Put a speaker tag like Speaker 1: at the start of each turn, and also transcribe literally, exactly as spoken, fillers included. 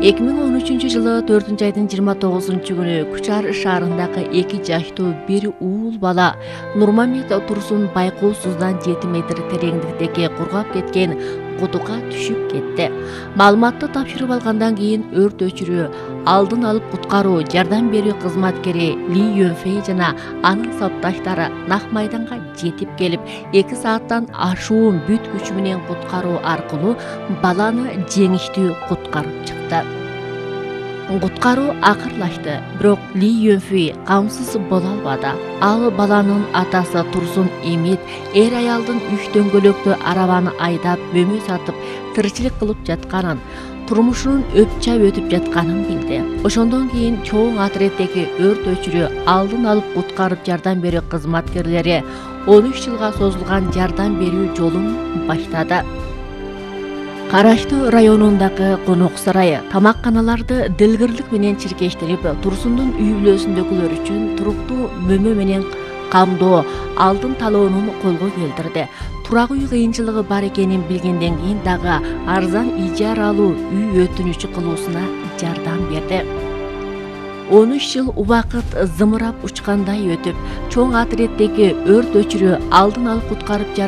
Speaker 1: эки миң он үчүнчү жылы төртүнчү айдын жыйырма тогузунчу күнү Кучар шаарындагы эки жаштуу бир уул бала Нурмамет Турсун байкоосуздан жети метр тереңдиктеги кургап кеткен кудукка түшүп кетти. Маалыматты тапшырып алгандан кийин өрт өчүрүү, алдын алып куткаруу жардам берүү кызматкери Ли Юнфей жана анын сапташтары нак майданга жетип келип, эки сааттан ашуун бүт күчү менен куткаруу аркылуу баланы жеңиштүү куткарып чыкты. Куткаруу акырлашты, бирок Ли Юнфей камсыз боло албады. Ал баланын атасы Турсун Имит эр аялдын үч дөңгөлөктүү арабаны айдап мөмө сатып тиричилик кылып жатканын, турмушунун өпчап өтүп жатканын билди. Ошондон кийин чоң отряддеги өрт өчүрүү, алдын алып куткарып жардам берүү кызматкерлери он үч жылга созулган жардам берүү жолун баштады. Караштуу районундагы конок сарайы тамакканаларды дилгирлик менен чиркештирип, Турсундун үй бүлөсүндөгүлөр үчүн туруктуу мөмө менен камдоо, алдын талоонун колго келтирди. Турак үй кыйынчылыгы бар экенин билгенден кийин дагы арзан ижара алуу үй өтүнүчү кылуусуна жардам берди. он үч жыл убакыт зымырап учкандай өтүп, чоң отряддеги өрт өчүрүү, алдын алып куткарып